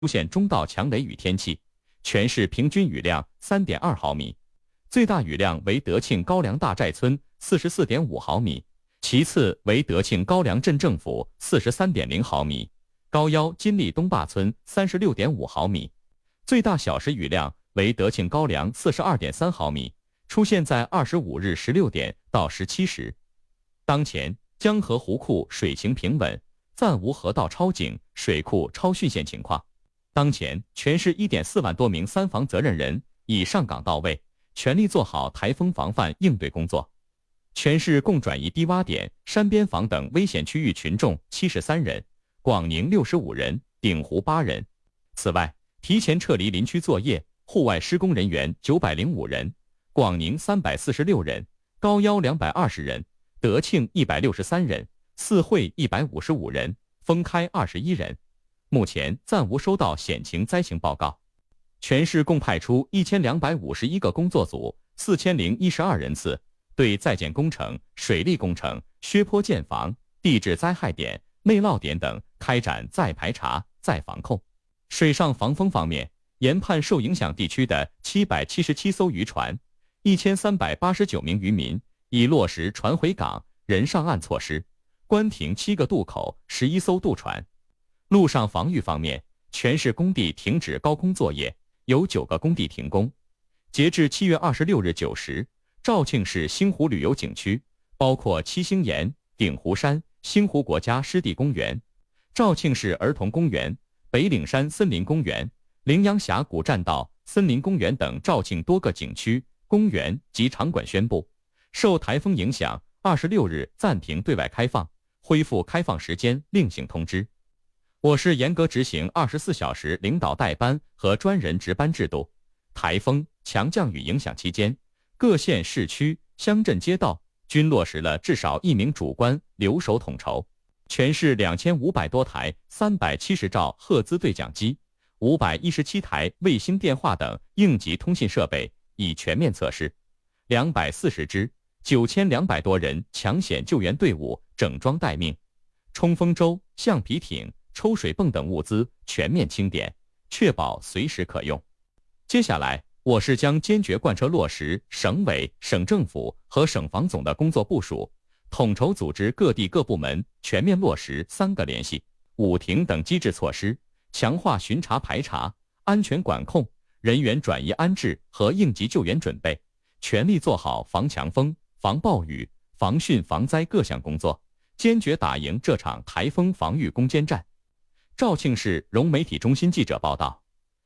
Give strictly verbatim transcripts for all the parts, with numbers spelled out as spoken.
出现中到强雷雨天气，全市平均雨量 三点二毫米，最大雨量为德庆高梁大寨村 四十四点五毫米，其次为德庆高梁镇政府 四十三点零毫米，高腰金利东坝村 三十六点五毫米，最大小时雨量为德庆高梁 四十二点三毫米，出现在二十五日十六点到十七时。当前江河湖库水情平稳，暂无河道超警、水库超汛现情况。当前全市 一点四万多名三防责任人已上岗到位，全力做好台风防范应对工作。全市共转移低洼点、山边房等危险区域群众七十三人，广宁六十五人，鼎湖八人。此外，提前撤离林区作业、户外施工人员九百零五人，广宁三百四十六人，高腰两百二十人，德庆一百六十三人，四会一百五十五人，封开二十一人。目前暂无收到险情灾情报告。全市共派出一千两百五十一个工作组，四千零一十二人次，对在建工程、水利工程、削坡建房、地质灾害点、内涝点等开展再排查、再防控。水上防风方面，研判受影响地区的七百七十七艘渔船，一千三百八十九名渔民已落实船回港、人上岸措施，关停七个渡口、十一艘渡船。陆上防御方面，全市工地停止高空作业，有九个工地停工。截至七月二十六日九时，肇庆市星湖旅游景区包括七星岩、鼎湖山、星湖国家湿地公园、肇庆市儿童公园、北岭山森林公园、羚羊峡谷栈道森林公园等肇庆多个景区、公园及场馆宣布，受台风影响，二十六日暂停对外开放，恢复开放时间另行通知。我市严格执行二十四小时领导代班和专人值班制度。台风、强降雨影响期间，各县市区、乡镇街道均落实了至少一名主官留守统筹。全市两千五百多台三百七十兆赫兹对讲机、五百一十七台卫星电话等应急通信设备已全面测试，两百四十支、九千两百多人抢险救援队伍整装待命，冲锋舟、橡皮艇、抽水泵等物资全面清点，确保随时可用。接下来，我市将坚决贯彻落实省委、省政府和省防总的工作部署，统筹组织各地各部门全面落实三个联系、五停等机制措施，强化巡查排查、安全管控、人员转移安置和应急救援准备，全力做好防强风、防暴雨、防汛防灾各项工作，坚决打赢这场台风防御攻坚战。肇庆市融媒体中心记者报道。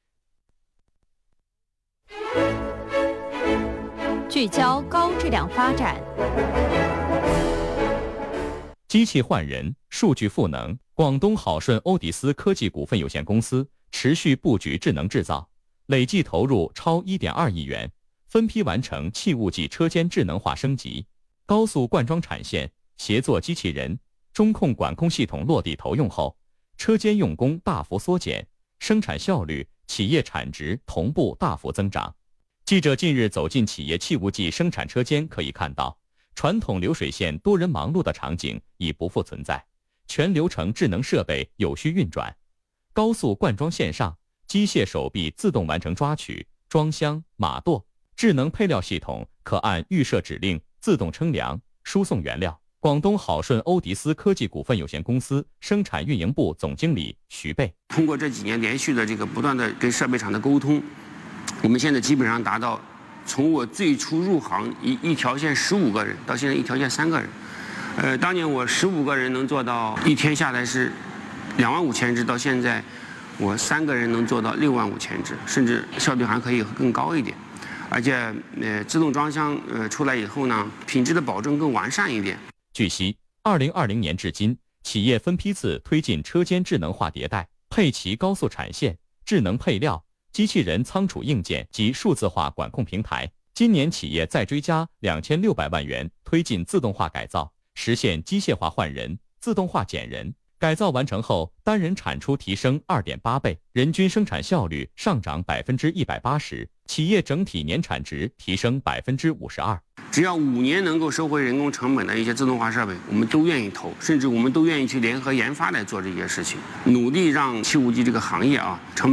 聚焦高质量发展。 机器换人，数据赋能。广东好顺欧迪斯科技股份有限公司持续布局智能制造，累计投入超 一点二亿元，分批完成气雾剂车间智能化升级。高速灌装产线、协作机器人、中控管控系统落地投用后，车间用工大幅缩减，生产效率、企业产值同步大幅增长。记者近日走进企业气雾剂生产车间，可以看到，传统流水线多人忙碌的场景已不复存在，全流程智能设备有序运转。高速灌装线上，机械手臂自动完成抓取、装箱、码垛，智能配料系统可按预设指令自动称量、输送原料。广东好顺欧迪斯科技股份有限公司生产运营部总经理徐贝， 通过这几年连续的这个不断的跟设备厂的沟通，我们现在基本上达到，从我最初入行一一条线十五个人，到现在一条线三个人。呃，当年我十五个人能做到一天下来是两万五千只，到现在我三个人能做到六万五千只，甚至效率还可以更高一点。而且呃，自动装箱呃出来以后呢，品质的保证更完善一点。 据悉，二零二零年至今，企业分批次推进车间智能化迭代，配齐高速产线、智能配料、机器人仓储硬件及数字化管控平台。今年企业再追加两千六百万元推进自动化改造，实现机械化换人、自动化减人。改造完成后，单人产出提升 二点八倍，人均生产效率上涨百分之一百八十， 企业整体年产值提升百分之五十二。 只要五年能够收回人工成本的一些自动化设备，我们都愿意投，甚至我们都愿意去联合研发来做这些事情，努力让七五 G 这个行业啊成